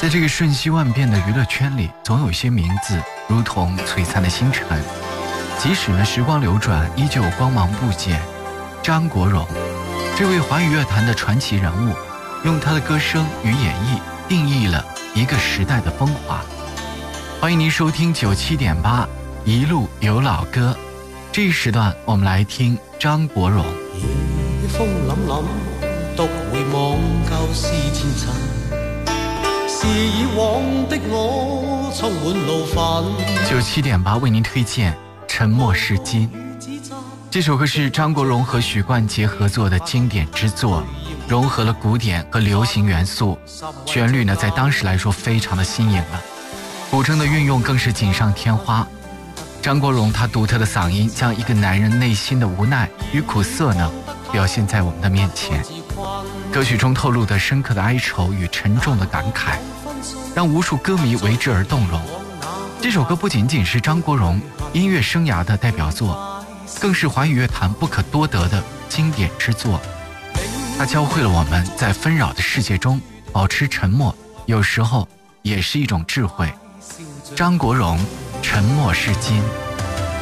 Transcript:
在这个瞬息万变的娱乐圈里，总有一些名字如同璀璨的星辰，即使呢时光流转，依旧光芒不减。张国荣，这位华语乐坛的传奇人物，用他的歌声与演绎定义了一个时代的风华。欢迎您收听97.8一路有老歌，这一时段我们来听张国荣。 夜風凜凜，獨回望舊事前塵，是以往的我充滿怒憤。 97.8為您推薦《沉默是金》。这首歌是张国荣和许冠杰合作的经典之作，融合了古典和流行元素，旋律呢在当时来说非常的新颖了，古筝的运用更是锦上添花。张国荣他独特的嗓音将一个男人内心的无奈与苦涩呢表现在我们的面前，歌曲中透露的深刻的哀愁与沉重的感慨，让无数歌迷为之而动容。这首歌不仅仅是张国荣音乐生涯的代表作，更是华语乐坛不可多得的经典之作。它教会了我们在纷扰的世界中保持沉默，有时候也是一种智慧。张国荣，沉默是金。